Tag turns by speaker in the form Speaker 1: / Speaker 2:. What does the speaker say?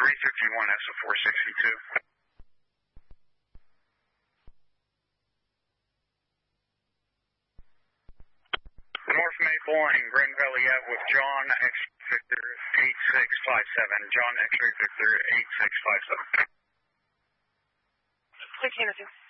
Speaker 1: 351 SO462. North Maple and Green Valley Ave with John X-Ray Victor 8657. John X-Ray Victor 8657.
Speaker 2: 1602.